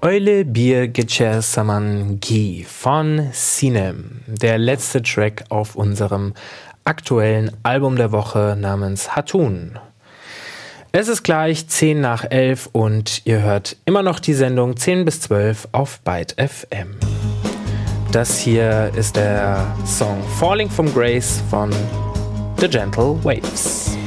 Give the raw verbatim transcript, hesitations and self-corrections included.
Öyle bir gece zaman ki von Sinem, der letzte Track auf unserem aktuellen Album der Woche namens Hatun. Es ist gleich zehn nach elf und ihr hört immer noch die Sendung zehn bis zwölf auf Byte F M. Das hier ist der Song Falling from Grace von The Gentle Waves.